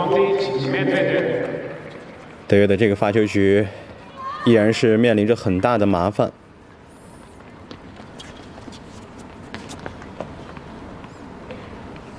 德约的这个发球局依然是面临着很大的麻烦。